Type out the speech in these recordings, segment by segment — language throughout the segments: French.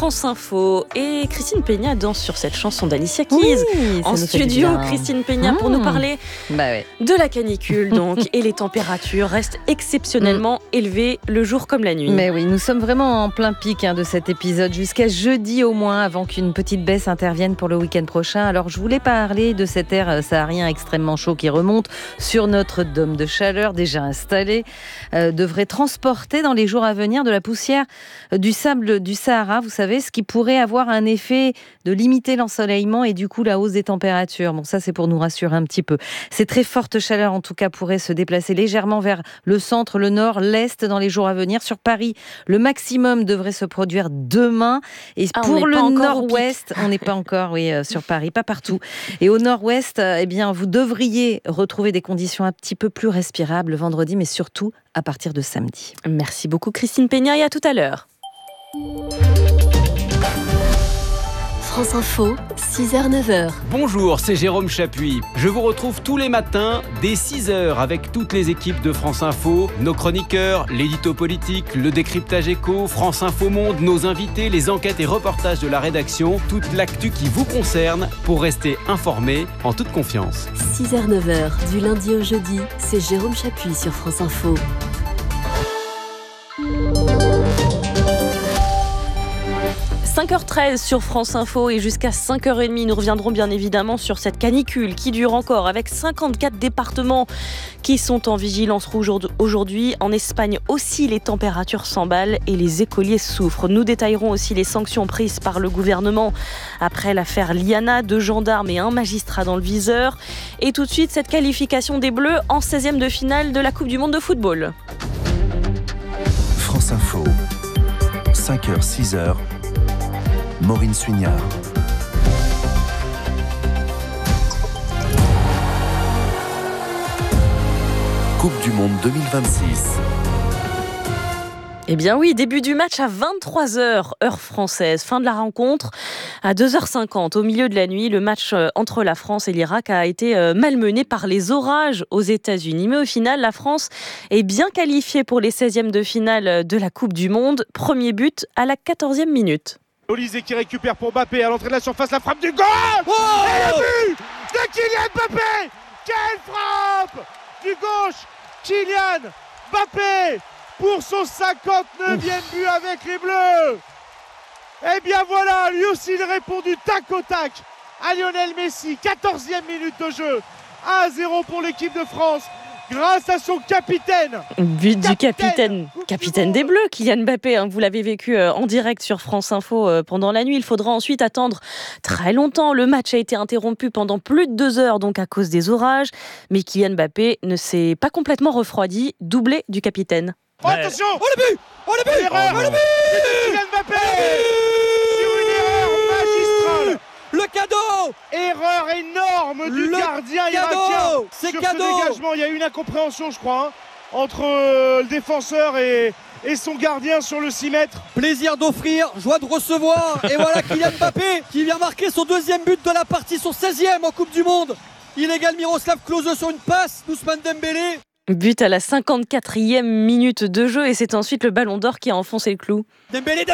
France Info. Et Christine Peña danse sur cette chanson d'Alicia Keys. En studio, Christine Peña, pour nous parler de la canicule donc. Et les températures restent exceptionnellement élevées le jour comme la nuit. Mais oui, nous sommes vraiment en plein pic de cet épisode, jusqu'à jeudi au moins, avant qu'une petite baisse intervienne pour le week-end prochain. Alors je voulais parler de cet air saharien extrêmement chaud qui remonte sur notre dôme de chaleur déjà installé, devrait transporter dans les jours à venir de la poussière du sable du Sahara, vous savez, ce qui pourrait avoir un effet de limiter l'ensoleillement et du coup la hausse des températures. Bon, ça c'est pour nous rassurer un petit peu. Ces très fortes chaleurs en tout cas pourraient se déplacer légèrement vers le centre, le nord, l'est dans les jours à venir. Sur Paris, le maximum devrait se produire demain. Et pour le nord-ouest, on n'est pas encore sur Paris, pas partout. Et au nord-ouest, vous devriez retrouver des conditions un petit peu plus respirables vendredi, mais surtout à partir de samedi. Merci beaucoup Christine Peña et à tout à l'heure. France Info, 6h-9h. Bonjour, c'est Jérôme Chapuis. Je vous retrouve tous les matins dès 6h avec toutes les équipes de France Info, nos chroniqueurs, l'édito politique, le décryptage éco, France Info Monde, nos invités, les enquêtes et reportages de la rédaction, toute l'actu qui vous concerne pour rester informé en toute confiance. 6h-9h, du lundi au jeudi, c'est Jérôme Chapuis sur France Info. 5h13 sur France Info et jusqu'à 5h30, nous reviendrons bien évidemment sur cette canicule qui dure encore avec 54 départements qui sont en vigilance rouge aujourd'hui. En Espagne aussi, les températures s'emballent et les écoliers souffrent. Nous détaillerons aussi les sanctions prises par le gouvernement après l'affaire Liana, 2 gendarmes et un magistrat dans le viseur. Et tout de suite, cette qualification des Bleus en 16e de finale de la Coupe du Monde de football. France Info, 5h, 6h. Maureen Suignard. Coupe du Monde 2026. Eh bien oui, début du match à 23h, heure française. Fin de la rencontre à 2h50. Au milieu de la nuit, le match entre la France et l'Irak a été malmené par les orages aux États-Unis. Mais au final, la France est bien qualifiée pour les 16e de finale de la Coupe du Monde. Premier but à la 14e minute. Olysée qui récupère pour Mbappé à l'entrée de la surface, la frappe du goal. Et le but de Kylian Mbappé. Quelle frappe du gauche, Kylian Mbappé pour son 59e but avec les Bleus. Et bien voilà, lui aussi il répond du tac au tac à Lionel Messi. 14e minute de jeu, 1-0 pour l'équipe de France. Grâce à son capitaine. But du capitaine des Bleus, Kylian Mbappé. Vous l'avez vécu en direct sur France Info pendant la nuit. Il faudra ensuite attendre très longtemps. Le match a été interrompu pendant plus de 2 heures, donc à cause des orages. Mais Kylian Mbappé ne s'est pas complètement refroidi. Doublé du capitaine. Oh, attention. Oh le but. Oh le but. L'erreur. Oh le but. C'est Kylian Mbappé. Sur une erreur magistrale. Le cadeau! Erreur énorme du gardien irakien. C'est sur cadeau! Ce dégagement, il y a eu une incompréhension, je crois, entre le défenseur et son gardien sur le 6 mètres. Plaisir d'offrir, joie de recevoir. Et voilà Kylian Mbappé qui vient marquer son 2e but de la partie, son 16e en Coupe du Monde. Il égale Miroslav Klose sur une passe, Ousmane Dembélé. But à la 54e minute de jeu et c'est ensuite le Ballon d'Or qui a enfoncé le clou. Dembélé!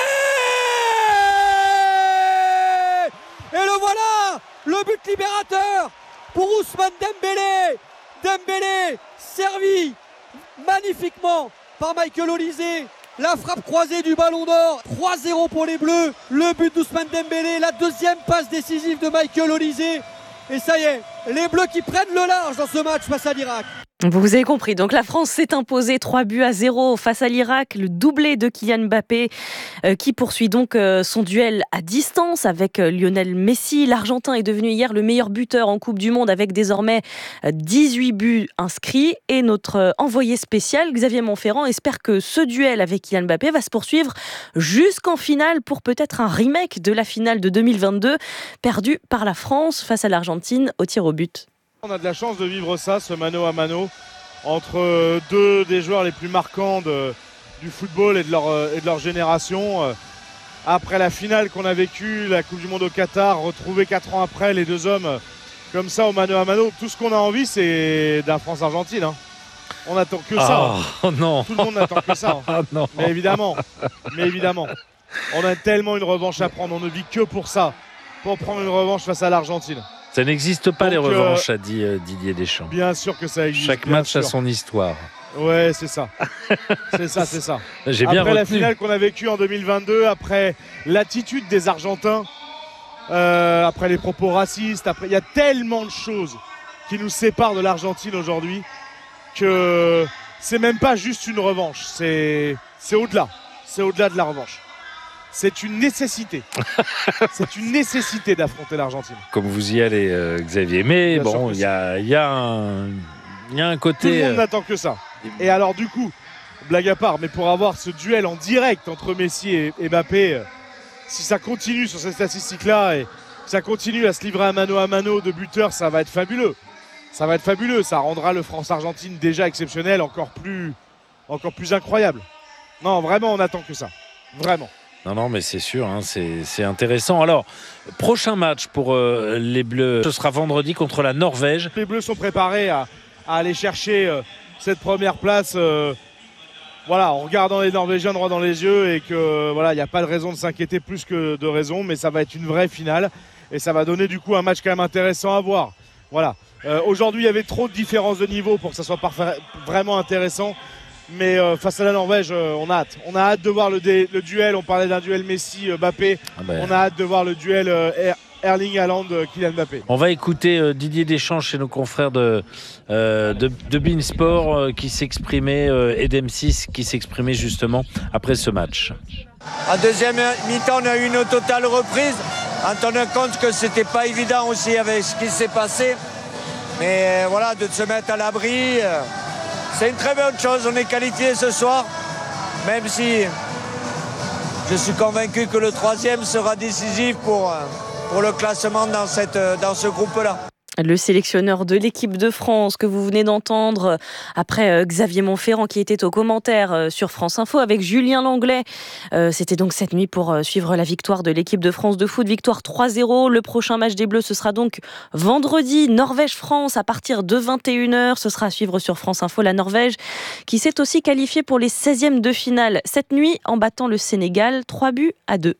Et le voilà, le but libérateur pour Ousmane Dembélé. Dembélé servi magnifiquement par Michael Olysée. La frappe croisée du Ballon d'Or, 3-0 pour les Bleus. Le but d'Ousmane Dembélé, la 2e passe décisive de Michael Olysée. Et ça y est, les Bleus qui prennent le large dans ce match face à l'Irak. Vous avez compris, donc la France s'est imposée 3-0 face à l'Irak, le doublé de Kylian Mbappé qui poursuit donc son duel à distance avec Lionel Messi. L'Argentin est devenu hier le meilleur buteur en Coupe du Monde avec désormais 18 buts inscrits et notre envoyé spécial Xavier Montferrand espère que ce duel avec Kylian Mbappé va se poursuivre jusqu'en finale pour peut-être un remake de la finale de 2022 perdue par la France face à l'Argentine au tir au but. On a de la chance de vivre ça, ce mano à mano, entre deux des joueurs les plus marquants du football et de leur génération. Après la finale qu'on a vécue, la Coupe du Monde au Qatar, retrouver 4 ans après les deux hommes comme ça au mano à mano, tout ce qu'on a envie c'est d'un France-Argentine. On n'attend que ça. Oh non. Tout le monde n'attend que ça. Non. Mais évidemment. On a tellement une revanche à prendre, on ne vit que pour ça, pour prendre une revanche face à l'Argentine. Ça n'existe pas. Donc, les revanches, a dit Didier Deschamps. Bien sûr que ça existe. Chaque match a son histoire. Ouais, c'est ça. c'est ça. J'ai bien après retenu. La finale qu'on a vécue en 2022, après l'attitude des Argentins, après les propos racistes, après il y a tellement de choses qui nous séparent de l'Argentine aujourd'hui que c'est même pas juste une revanche, c'est au-delà. C'est au-delà de la revanche. C'est une nécessité. C'est une nécessité d'affronter l'Argentine. Comme vous y allez, Xavier. Mais bien bon, il y a un côté... Tout le monde n'attend que ça. Et alors du coup, blague à part, mais pour avoir ce duel en direct entre Messi et Mbappé, si ça continue sur ces statistiques-là et ça continue à se livrer à mano de buteurs, ça va être fabuleux. Ça va être fabuleux. Ça rendra le France-Argentine déjà exceptionnel, encore plus incroyable. Non, vraiment, on n'attend que ça. Vraiment. Non, mais c'est sûr, hein, c'est intéressant. Alors, prochain match pour les Bleus, ce sera vendredi contre la Norvège. Les Bleus sont préparés à aller chercher cette première place en regardant les Norvégiens droit dans les yeux et que il n'y a pas de raison de s'inquiéter plus que de raison, mais ça va être une vraie finale et ça va donner du coup un match quand même intéressant à voir. Voilà. Aujourd'hui, il y avait trop de différences de niveau pour que ça soit vraiment intéressant. Mais face à la Norvège, on a hâte. On a hâte de voir le duel. On parlait d'un duel Messi-Mbappé. On a hâte de voir le duel Erling Haaland-Kylian Mbappé. On va écouter Didier Deschamps chez nos confrères de Beansport qui s'exprimait, et d'M6 qui s'exprimait justement après ce match. En deuxième mi-temps, on a eu une totale reprise. En tenant compte que c'était pas évident aussi avec ce qui s'est passé. Mais de se mettre à l'abri... c'est une très bonne chose, on est qualifié ce soir, même si je suis convaincu que le troisième sera décisif pour le classement dans ce groupe-là. Le sélectionneur de l'équipe de France que vous venez d'entendre après Xavier Montferrand qui était aux commentaires sur France Info avec Julien Langlais. C'était donc cette nuit pour suivre la victoire de l'équipe de France de foot, victoire 3-0. Le prochain match des Bleus, ce sera donc vendredi, Norvège-France à partir de 21h. Ce sera à suivre sur France Info. La Norvège qui s'est aussi qualifiée pour les 16e de finale cette nuit en battant le Sénégal 3-2.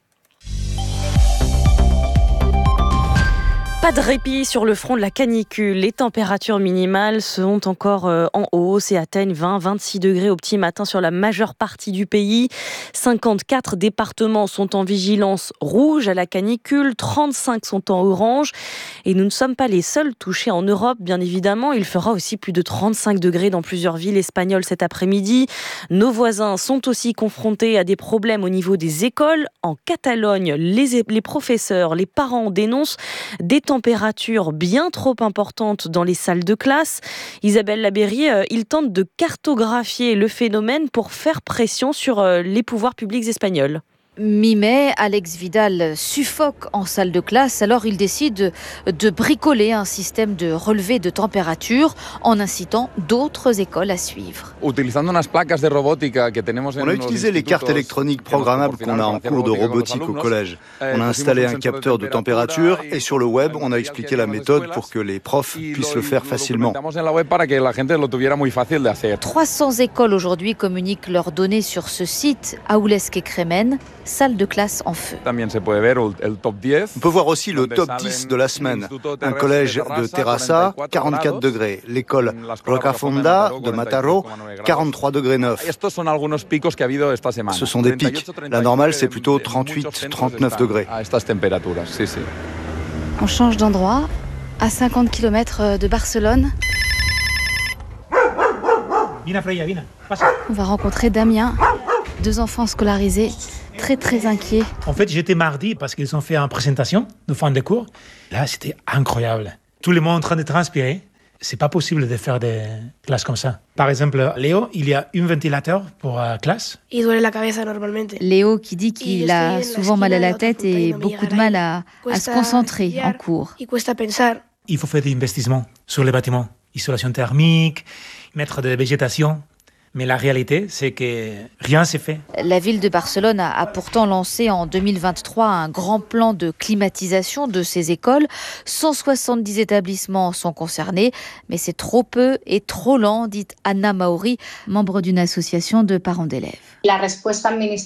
Pas de répit sur le front de la canicule. Les températures minimales sont encore en hausse et atteignent 20-26 degrés au petit matin sur la majeure partie du pays. 54 départements sont en vigilance rouge à la canicule, 35 sont en orange. Et nous ne sommes pas les seuls touchés en Europe, bien évidemment. Il fera aussi plus de 35 degrés dans plusieurs villes espagnoles cet après-midi. Nos voisins sont aussi confrontés à des problèmes au niveau des écoles. En Catalogne, les professeurs, les parents dénoncent des températures bien trop importantes dans les salles de classe. Isabelle Labéry, il tente de cartographier le phénomène pour faire pression sur les pouvoirs publics espagnols. Mi-mai, Alex Vidal suffoque en salle de classe, alors il décide de bricoler un système de relevé de température en incitant d'autres écoles à suivre. On a utilisé les cartes électroniques programmables qu'on a en cours de robotique au collège. On a installé un capteur de température et sur le web, on a expliqué la méthode pour que les profs puissent le faire facilement. 300 écoles aujourd'hui communiquent leurs données sur ce site, Aulesque et Crémen. Salle de classe en feu. On peut voir aussi le top 10 de la semaine. Un collège de Terrassa, 44 degrés. L'école Rocafonda de Mataró, 43 degrés 9. Ce sont des pics. La normale, c'est plutôt 38-39 degrés. On change d'endroit, à 50 km de Barcelone. On va rencontrer Damien, 2 enfants scolarisés. Très inquiet. En fait, j'étais mardi parce qu'ils ont fait une présentation de fin de cours. Là, c'était incroyable. Tout le monde en train de transpirer. C'est pas possible de faire des classes comme ça. Par exemple, Léo, il y a un ventilateur pour classe. Léo qui dit qu'il a souvent mal à la tête et beaucoup de mal à se concentrer en cours. Il faut faire des investissements sur les bâtiments. Isolation thermique, mettre de la végétation. Mais la réalité, c'est que rien s'est fait. La ville de Barcelone a pourtant lancé en 2023 un grand plan de climatisation de ses écoles. 170 établissements sont concernés, mais c'est trop peu et trop lent, dit Anna Mauri, membre d'une association de parents d'élèves. La réponse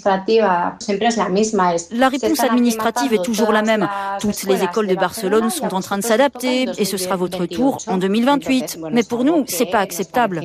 administrative est toujours la même. Toutes les écoles de Barcelone sont en train de s'adapter et ce sera votre tour en 2028. Mais pour nous, c'est pas acceptable.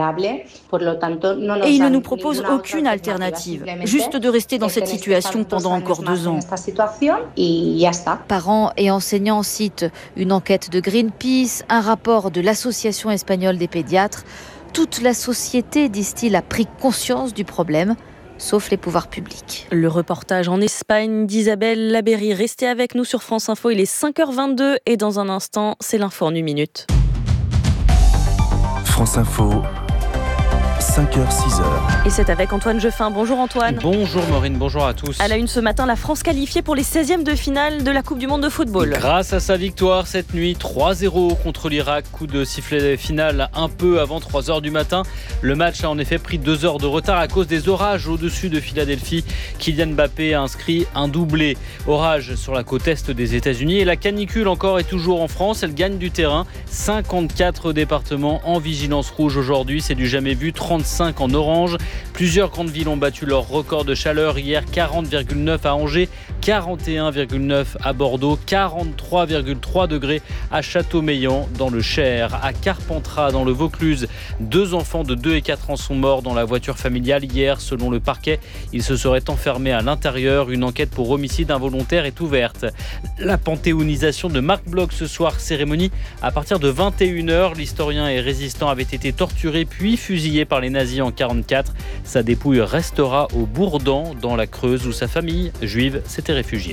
Et ils ne nous proposent aucune alternative, juste de rester dans cette situation pendant encore 2 ans. Parents et enseignants citent une enquête de Greenpeace, un rapport de l'Association espagnole des pédiatres. Toute la société, disent-ils, a pris conscience du problème, sauf les pouvoirs publics. Le reportage en Espagne d'Isabelle Labéry. Restez avec nous sur France Info, il est 5h22 et dans un instant, c'est l'info en 1 minute. France Info, 5h-6h. Et c'est avec Antoine Jeffin. Bonjour Antoine. Bonjour Maureen, bonjour à tous. À la une ce matin, la France qualifiée pour les 16e de finale de la Coupe du Monde de football. Grâce à sa victoire cette nuit, 3-0 contre l'Irak. Coup de sifflet final un peu avant 3h du matin. Le match a en effet pris 2 heures de retard à cause des orages au-dessus de Philadelphie. Kylian Mbappé a inscrit un doublé. Orage sur la côte est des États-Unis. Et la canicule encore et toujours en France. Elle gagne du terrain. 54 départements en vigilance rouge aujourd'hui. C'est du jamais vu. 35 en orange. Plusieurs grandes villes ont battu leur record de chaleur hier, 40,9 à Angers, 41,9 à Bordeaux, 43,3 degrés à Châteaumeillan dans le Cher. À Carpentras dans le Vaucluse, 2 enfants de 2 et 4 ans sont morts dans la voiture familiale hier. Selon le parquet, ils se seraient enfermés à l'intérieur. Une enquête pour homicide involontaire est ouverte. La panthéonisation de Marc Bloch ce soir, cérémonie à partir de 21h. L'historien et résistant avait été torturé puis fusillé par les nazis en 1944. Sa dépouille restera au Bourdan, dans la Creuse, où sa famille juive s'était réfugiée.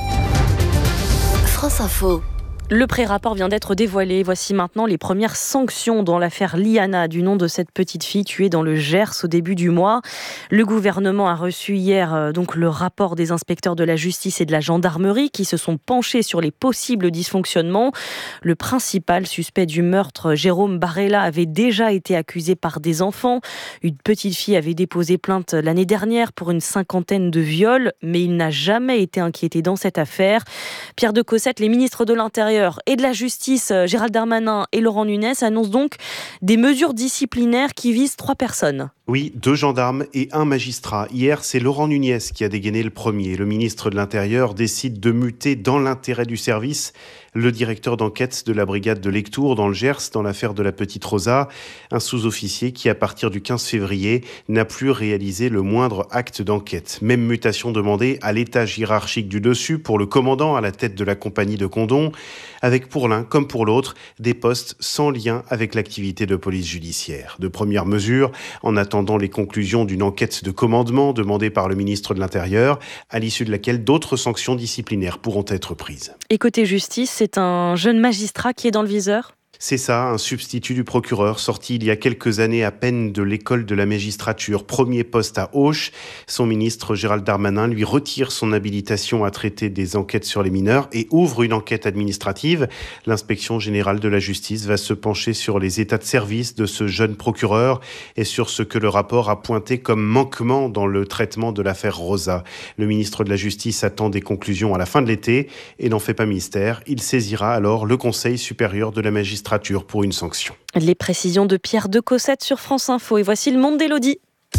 France Info. Le pré-rapport vient d'être dévoilé. Voici maintenant les premières sanctions dans l'affaire Liana, du nom de cette petite fille tuée dans le Gers au début du mois. Le gouvernement a reçu hier donc le rapport des inspecteurs de la justice et de la gendarmerie qui se sont penchés sur les possibles dysfonctionnements. Le principal suspect du meurtre, Jérôme Barella, avait déjà été accusé par des enfants. Une petite fille avait déposé plainte l'année dernière pour une 50aine de viols, mais il n'a jamais été inquiété dans cette affaire. Pierre de Cossette, les ministres de l'Intérieur et de la Justice, Gérald Darmanin et Laurent Nunez, annoncent donc des mesures disciplinaires qui visent 3 personnes. Oui, 2 gendarmes et 1 magistrat. Hier, c'est Laurent Nunez qui a dégainé le premier. Le ministre de l'Intérieur décide de muter dans l'intérêt du service le directeur d'enquête de la brigade de Lectoure dans le Gers, dans l'affaire de la petite Rosa, un sous-officier qui, à partir du 15 février, n'a plus réalisé le moindre acte d'enquête. Même mutation demandée à l'étage hiérarchique du dessus pour le commandant à la tête de la compagnie de Condom, avec pour l'un comme pour l'autre des postes sans lien avec l'activité de police judiciaire. De premières mesures, en attendant les conclusions d'une enquête de commandement demandée par le ministre de l'Intérieur, à l'issue de laquelle d'autres sanctions disciplinaires pourront être prises. Et côté justice, c'est un jeune magistrat qui est dans le viseur ? C'est ça, un substitut du procureur sorti il y a quelques années à peine de l'école de la magistrature. Premier poste à Auch. Son ministre Gérald Darmanin lui retire son habilitation à traiter des enquêtes sur les mineurs et ouvre une enquête administrative. L'inspection générale de la justice va se pencher sur les états de service de ce jeune procureur et sur ce que le rapport a pointé comme manquement dans le traitement de l'affaire Rosa. Le ministre de la Justice attend des conclusions à la fin de l'été et n'en fait pas mystère. Il saisira alors le Conseil supérieur de la magistrature pour une sanction. Les précisions de Pierre de Cossette sur France Info. Et voici le monde d'Élodie.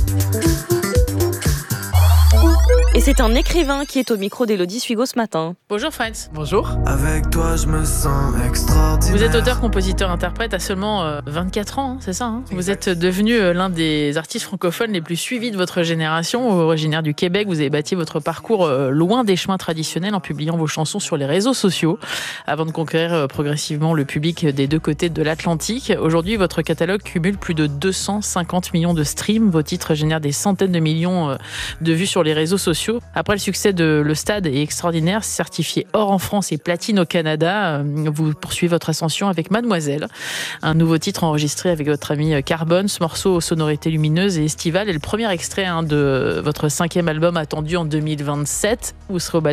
Et c'est un écrivain qui est au micro d'Élodie Suigo ce matin. Bonjour Fred. Bonjour. Avec toi, je me sens extraordinaire. Vous êtes auteur, compositeur, interprète à seulement 24 ans, c'est ça Vous êtes devenu l'un des artistes francophones les plus suivis de votre génération. Originaire du Québec, vous avez bâti votre parcours loin des chemins traditionnels en publiant vos chansons sur les réseaux sociaux avant de conquérir progressivement le public des 2 côtés de l'Atlantique. Aujourd'hui, votre catalogue cumule plus de 250 millions de streams. Vos titres génèrent des centaines de millions de vues sur les réseaux sociaux. Après le succès de Le Stade et Extraordinaire, certifié or en France et platine au Canada, vous poursuivez votre ascension avec Mademoiselle, un nouveau titre enregistré avec votre ami Carbone. Ce morceau aux sonorités lumineuses et estivales est le premier extrait de votre 5e album attendu en 2027. Vous serez au